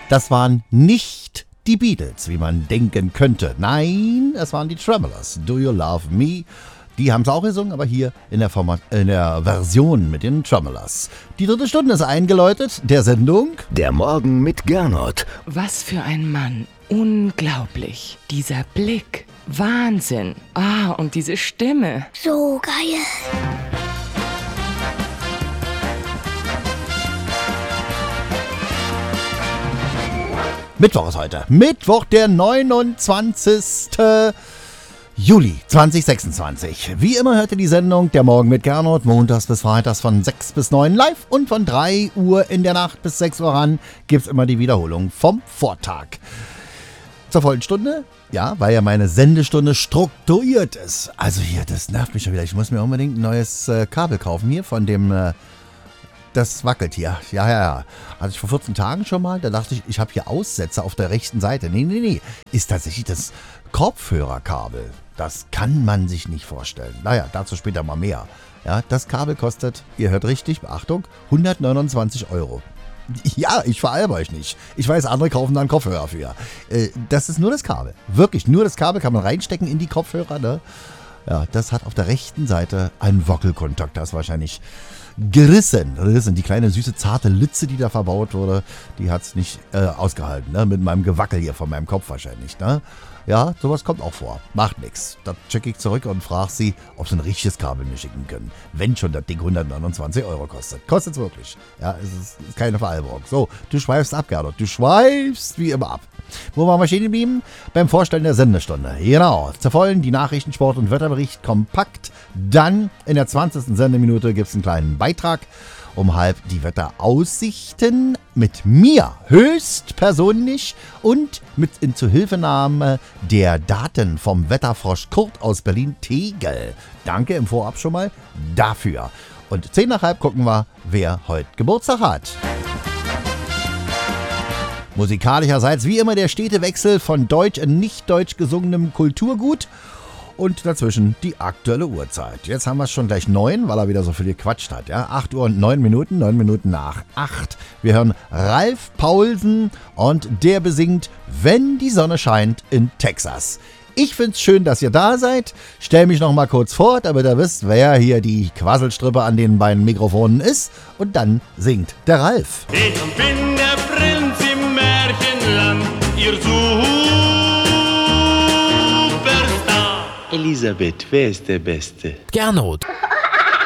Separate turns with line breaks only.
Das waren nicht die Beatles, wie man denken könnte. Nein, es waren die Tremolers. Do You Love Me? Die haben es auch gesungen, aber hier in der Version mit den Tremolers. Die 3. Stunde ist eingeläutet, der Sendung
Der Morgen mit Gernot.
Was für ein Mann. Unglaublich. Dieser Blick. Wahnsinn. Und diese Stimme.
So geil.
Mittwoch ist heute. Mittwoch, der 29. Juli 2026. Wie immer hört ihr die Sendung Der Morgen mit Gernot, montags bis freitags von 6 bis 9 live und von 3 Uhr in der Nacht bis 6 Uhr ran gibt es immer die Wiederholung vom Vortag. Zur vollen Stunde, ja, weil ja meine Sendestunde strukturiert ist. Also hier, das nervt mich schon wieder. Ich muss mir unbedingt ein neues Kabel kaufen hier von dem... Das wackelt hier. Ja. Hatte ich vor 14 Tagen schon mal. Da dachte ich, ich habe hier Aussätze auf der rechten Seite. Nee. Ist tatsächlich das Kopfhörerkabel. Das kann man sich nicht vorstellen. Naja, dazu später mal mehr. Ja, das Kabel kostet, ihr hört richtig, Beachtung, 129 €. Ja, ich veralber euch nicht. Ich weiß, andere kaufen da einen Kopfhörer für. Das ist nur das Kabel. Wirklich, nur das Kabel kann man reinstecken in die Kopfhörer. Ne? Ja, das hat auf der rechten Seite einen Wackelkontakt. Da ist wahrscheinlich... gerissen. Die kleine, süße, zarte Litze, die da verbaut wurde, die hat es nicht ausgehalten. Ne? Mit meinem Gewackel hier von meinem Kopf wahrscheinlich. Ne? Ja, sowas kommt auch vor. Macht nichts. Da checke ich zurück und frage sie, ob sie ein richtiges Kabel mir schicken können. Wenn schon das Ding 129 € kostet. Kostet es wirklich. Ja, es ist keine Veralberung. So, du schweifst ab, Gernot. Du schweifst wie immer ab. Wo waren wir stehen geblieben? Beim Vorstellen der Sendestunde. Genau. Zur vollen die Nachrichten, Sport und Wetterbericht kompakt. Dann in der 20. Sendeminute gibt es einen kleinen Beitrag. Um halb die Wetteraussichten mit mir höchstpersönlich und mit in Zuhilfenahme der Daten vom Wetterfrosch Kurt aus Berlin-Tegel. Danke im Vorab schon mal dafür. Und 10 nach halb gucken wir, wer heute Geburtstag hat. Musikalischerseits wie immer der stete Wechsel von deutsch und nicht deutsch gesungenem Kulturgut und dazwischen die aktuelle Uhrzeit. Jetzt haben wir es schon gleich 9, weil er wieder so viel gequatscht hat. Ja? 8 Uhr und 9 Minuten, 9 Minuten nach 8. Wir hören Ralf Paulsen und der besingt Wenn die Sonne scheint in Texas. Ich find's schön, dass ihr da seid. Stell mich noch mal kurz vor, damit ihr wisst, wer hier die Quasselstrippe an den beiden Mikrofonen ist. Und dann singt der Ralf.
Ich bin der Prinz im Märchenland, ihr Superstar.
Elisabeth, wer ist der Beste?
Gernot.